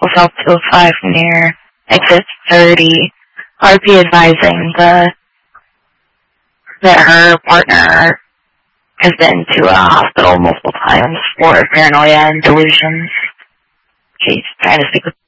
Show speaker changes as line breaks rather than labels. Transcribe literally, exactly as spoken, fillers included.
South two oh five near exit thirty. R P advising the, that her partner has been to a hospital multiple times for paranoia and delusions. She's trying to speak with